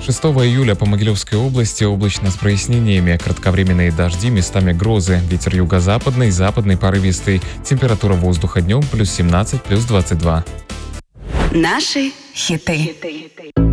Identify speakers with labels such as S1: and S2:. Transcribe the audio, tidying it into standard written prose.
S1: 6 июля по Могилевской области облачно с прояснениями, кратковременные дожди, местами грозы, ветер юго-западный, западный порывистый, температура воздуха днем +17, +22.
S2: Наши хиты.